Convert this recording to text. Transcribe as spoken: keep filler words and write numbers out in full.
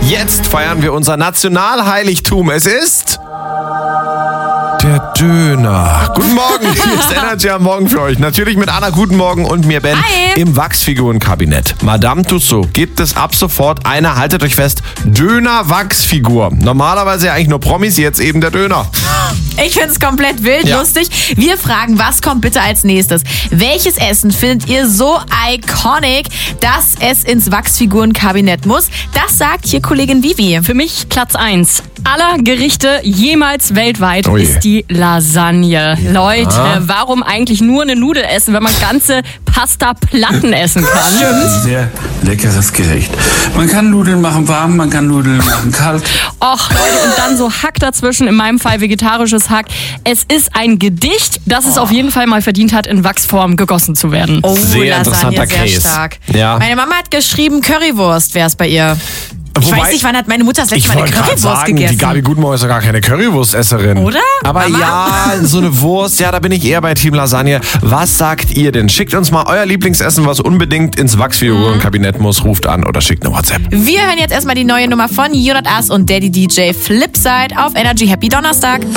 Jetzt feiern wir unser Nationalheiligtum. Es ist der Döner. Guten Morgen, hier ist Energy am Morgen für euch. Natürlich mit Anna, guten Morgen, und mir, Ben. Hi. Im Wachsfigurenkabinett. Madame Tussauds gibt es ab sofort eine, haltet euch fest, Döner-Wachsfigur. Normalerweise ja eigentlich nur Promis, jetzt eben der Döner. Ich finde es komplett wild, Ja. lustig. Wir fragen, was kommt bitte als nächstes? Welches Essen findet ihr so iconic, dass es ins Wachsfigurenkabinett muss? Das sagt hier Kollegin Vivi. Für mich Platz eins aller Gerichte jemals weltweit Ui. ist die Lasagne. Leute, warum eigentlich nur eine Nudel essen, wenn man ganze Pasta-Platten essen kann? Ein sehr leckeres Gericht. Man kann Nudeln machen warm, man kann Nudeln machen kalt. Och, Leute, und dann so Hack dazwischen, in meinem Fall vegetarisches Hack. Es ist ein Gedicht, das es auf jeden Fall mal verdient hat, in Wachsform gegossen zu werden. Oh, Sehr Lasagne, interessanter sehr Case. stark. Ja. Meine Mama hat geschrieben, Currywurst wäre es bei ihr. Ich Wobei- weiß nicht, wann hat meine Mutter das Ich letzte Mal eine wollte gerade Currywurst sagen, gegessen? die Gabi Gutmorgen ist doch gar keine Currywurstesserin. Oder? Aber Mama? ja, so eine Wurst, ja, da bin ich eher bei Team Lasagne. Was sagt ihr denn? Schickt uns mal euer Lieblingsessen, was unbedingt ins Wachsfigurenkabinett muss. Ruft an oder schickt eine WhatsApp. Wir hören jetzt erstmal die neue Nummer von Unit Us und Daddy D J Flipside auf Energy. Happy Donnerstag.